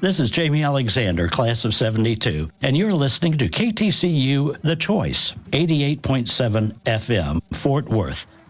This is Jamie Alexander, class of 72, and you're listening to KTCU The Choice, 88.7 FM, Fort Worth.